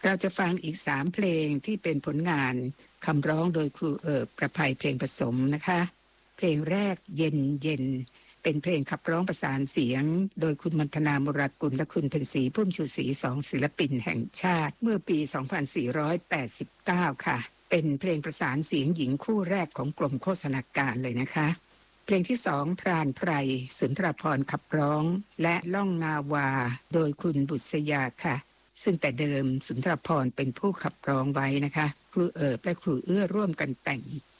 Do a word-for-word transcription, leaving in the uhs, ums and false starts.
เราจะฟังอีกสามเพลงที่เป็นผลงานคำร้องโดยครูเอิบประภัยเพลงผสมนะคะเพลงแรกเย็นเย็นเป็นเพลงขับร้องประสานเสียงโดยคุณมัณฑนามุรากุลและคุณเพ็ญศรีพุ่มชูศรีสองศิลปินแห่งชาติเมื่อปีสองพันสี่ร้อยแปดสิบเก้าค่ะเป็นเพลงประสานเสียงหญิงคู่แรกของกรมโฆษณาการเลยนะคะเพลงที่สองพรานไพรสุนทรภรณ์ขับร้องและล่องนาวาโดยคุณบุษยาค่ะซึ่งแต่เดิมสุนทรภรณ์เป็นผู้ขับร้องไว้นะคะครูเอิบและครูเอื้อร่วมกันแต่ง